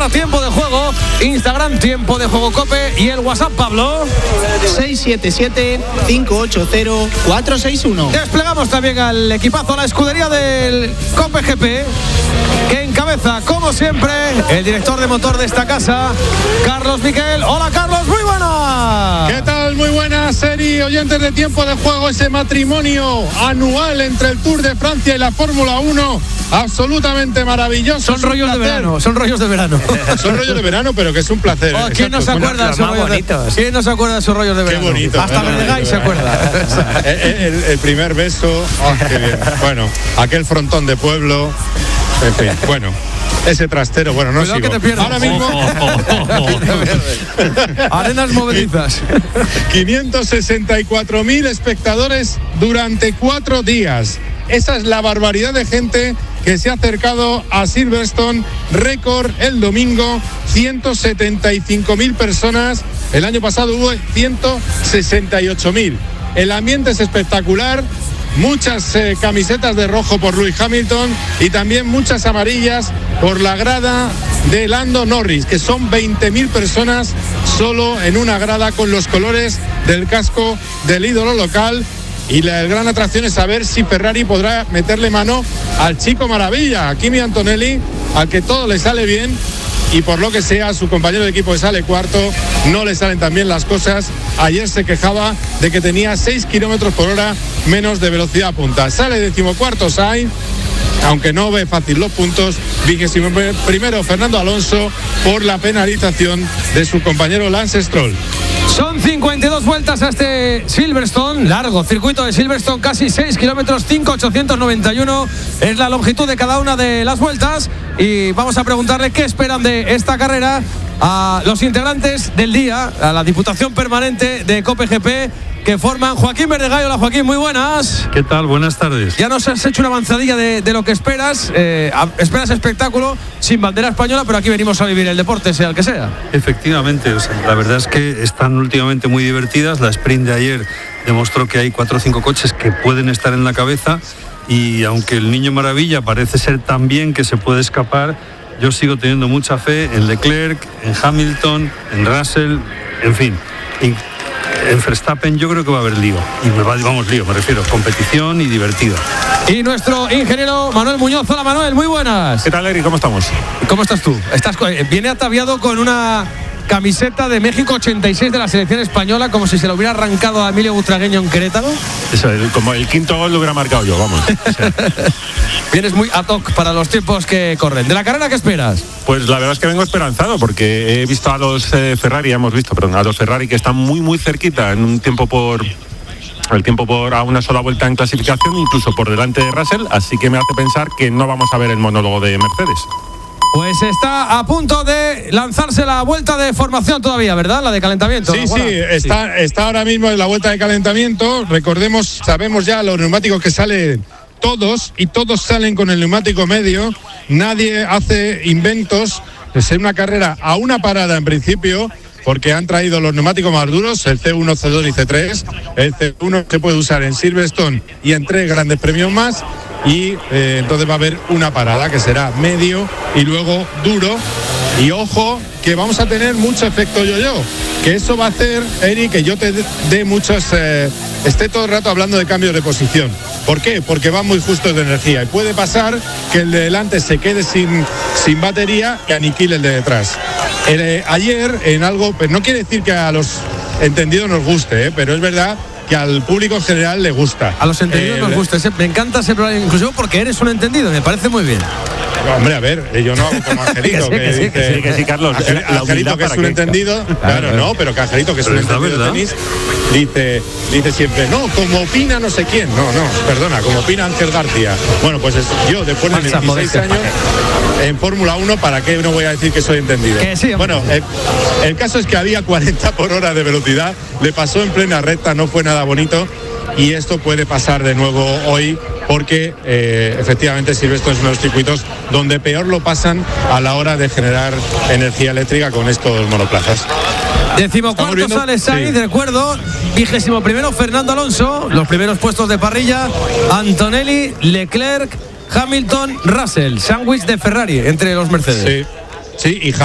Tiempo de Juego, Instagram Tiempo de Juego Cope y el WhatsApp, Pablo. 677-580-461. Desplegamos también al equipazo, a la escudería del Cope GP, que encabeza, como siempre, el director de motor de esta casa, Carlos Miquel. Hola, Carlos, muy buenas. ¿Qué tal? Muy buenas, Eri, oyentes de Tiempo de Juego. Ese matrimonio anual entre el Tour de Francia y la Fórmula 1, absolutamente maravilloso. Son rollos de verano, son rollos de verano. Son rollos de verano, pero que es un placer. Oh, ¿quién no se acuerda de esos rollos bonitos? ¿Quién no se acuerda de esos rollos de verano? Qué bonito. Hasta Verdegáis se acuerda. El primer beso, oh, qué bien. Bueno, aquel frontón de pueblo, en fin, bueno. Ese trastero, bueno, no cuidado sigo. Que te pierdes. Ahora mismo arenas movedizas. 564.000 espectadores durante 4 días. Esa es la barbaridad de gente que se ha acercado a Silverstone. Récord el domingo, 175.000 personas. El año pasado hubo 168.000. El ambiente es espectacular. Muchas camisetas de rojo por Lewis Hamilton y también muchas amarillas por la grada de Lando Norris, que son 20.000 personas solo en una grada con los colores del casco del ídolo local. Y la gran atracción es saber si Ferrari podrá meterle mano al chico maravilla, a Kimi Antonelli, al que todo le sale bien. Y por lo que sea, su compañero de equipo que sale cuarto, no le salen tan bien las cosas. Ayer se quejaba de que tenía 6 kilómetros por hora menos de velocidad punta. Sale 14º Sainz, aunque no ve fácil los puntos. 21º Fernando Alonso por la penalización de su compañero Lance Stroll. Son 52 vueltas a este Silverstone, largo circuito de Silverstone, casi 6 kilómetros, 5.891 es la longitud de cada una de las vueltas. Y vamos a preguntarle qué esperan de esta carrera a los integrantes del día, a la Diputación Permanente de Cope GP, que forman Joaquín Verdegáis. Hola, Joaquín, muy buenas. ¿Qué tal? Buenas tardes. Ya nos has hecho una avanzadilla de lo que esperas. Esperas espectáculo sin bandera española, pero aquí venimos a vivir el deporte, sea el que sea. Efectivamente, o sea, la verdad es que están últimamente muy divertidas. La sprint de ayer demostró que hay 4 o 5 coches que pueden estar en la cabeza, y aunque el Niño Maravilla parece ser tan bien que se puede escapar, yo sigo teniendo mucha fe en Leclerc, en Hamilton, en Russell, en fin. En Verstappen yo creo que va a haber lío. Y me refiero, competición y divertido. Y nuestro ingeniero Manuel Muñoz. Hola, Manuel, muy buenas. ¿Qué tal, Eri? ¿Cómo estamos? ¿Cómo estás tú? Viene ataviado con una camiseta de México 86 de la selección española, como si se lo hubiera arrancado a Emilio Butragueño en Querétaro. Eso, como el 5º gol lo hubiera marcado yo, vamos. O sea. Vienes muy ad hoc para los tiempos que corren. ¿De la carrera qué esperas? Pues la verdad es que vengo esperanzado, porque he visto a los Ferrari que están muy, muy cerquita en un tiempo por a una sola vuelta en clasificación, incluso por delante de Russell, así que me hace pensar que no vamos a ver el monólogo de Mercedes. Pues está a punto de lanzarse la vuelta de formación todavía, ¿verdad? La de calentamiento. Sí, está ahora mismo en la vuelta de calentamiento. Recordemos, sabemos ya los neumáticos que salen todos, y todos salen con el neumático medio. Nadie hace inventos. Es una carrera a una parada en principio, porque han traído los neumáticos más duros, el C1, C2 y C3. El C1 se puede usar en Silverstone y en 3 grandes premios más. Y entonces va a haber una parada que será medio y luego duro. Y ojo, que vamos a tener mucho efecto yo-yo, que eso va a hacer, Eri, que yo te dé muchos, esté todo el rato hablando de cambios de posición. ¿Por qué? Porque van muy justos de energía, y puede pasar que el de delante se quede sin batería y aniquile el de detrás. Ayer, en algo, pues no quiere decir que a los entendidos nos guste, pero es verdad que al público en general le gusta. A los entendidos nos gusta. Me encanta ese programa inclusivo, porque eres un entendido, me parece muy bien. Hombre, a ver, yo no hago como Angelito, que sí, Carlos. Angelito, que es un entendido, claro, no, pero que Angelito, que es un entendido de tenis, dice siempre, no, como opina no sé quién. No, perdona, como opina Ángel García. Bueno, pues yo, después de 26 años en Fórmula 1, ¿para qué no voy a decir que soy entendido? Bueno, el caso es que había 40 por hora de velocidad, le pasó en plena recta, no fue nada bonito. Y esto puede pasar de nuevo hoy, porque efectivamente Silverstone es uno de los circuitos donde peor lo pasan a la hora de generar energía eléctrica con estos monoplazas. 14º sale Sainz, de acuerdo. 21º Fernando Alonso. Los primeros puestos de parrilla: Antonelli, Leclerc, Hamilton, Russell. Sándwich de Ferrari entre los Mercedes. Sí, y